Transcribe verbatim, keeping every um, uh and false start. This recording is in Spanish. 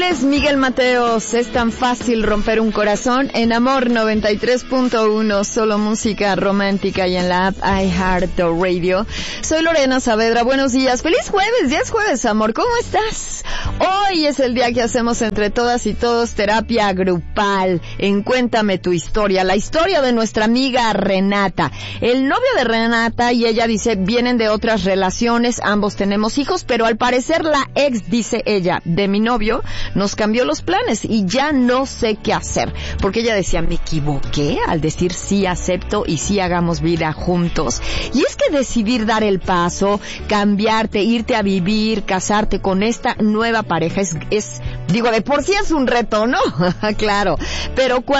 Él es Miguel Mateos. Es tan fácil romper un corazón en Amor noventa y tres punto uno, solo música romántica, y en la app iHeartRadio. Soy Lorena Saavedra. Buenos días. Feliz jueves. Ya es jueves, amor. ¿Cómo estás? Hoy es el día que hacemos entre todas y todos terapia grupal en Cuéntame tu historia. La historia de nuestra amiga Renata. El novio de Renata y ella, dice, vienen de otras relaciones. Ambos tenemos hijos, pero al parecer la ex, dice ella, de mi novio nos cambió los planes y ya no sé qué hacer, porque ella decía, me equivoqué al decir sí acepto y sí hagamos vida juntos. Y es que decidir dar el paso, cambiarte, irte a vivir, casarte con esta nueva pareja es, es digo, de por sí es un reto, ¿no? Claro, pero cuando